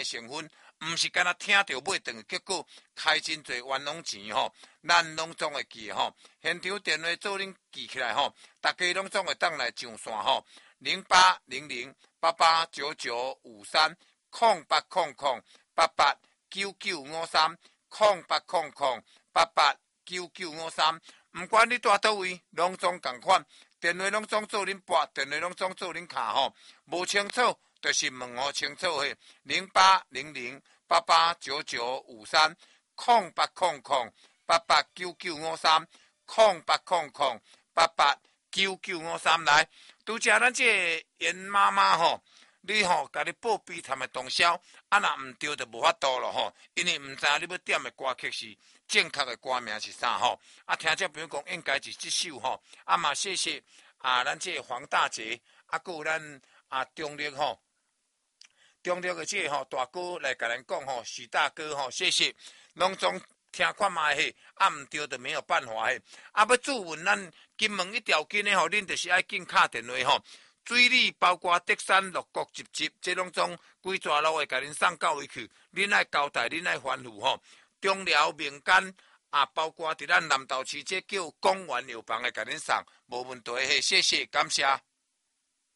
成分，毋是干那听着买断，结果开真侪冤枉钱吼，咱拢总会记吼。现场电话做恁记起来吼，大家拢总会当来上线吼，0800889953，0800889953，毋管你住倒位，拢总共款，电话拢总做恁拨，电话拢总做恁卡吼，无清楚。就是问我清楚嘿，0800889953，0800889953来。拄则咱这严妈妈吼，你吼家己报悲惨的动销，若毋对就无法度咯吼，因为毋知你要点的歌曲是正确的歌名是啥吼。听这朋友讲应该是这首吼，嘛谢谢咱这黄大姐，还有咱中立吼。中立的这吼大哥来甲咱讲吼，许大哥吼，谢谢，拢总听看卖嘿，毋对就没有办法嘿。要注文咱金门一条筋的吼，恁就是爱紧敲电话吼。水里包括德山、乐国、集集，这拢总几抓路会甲恁送到位去。恁爱交代，恁爱吩咐吼。中寮、民间包括伫咱南投市这叫公园药房来甲恁送，无问题嘿，谢谢，感谢。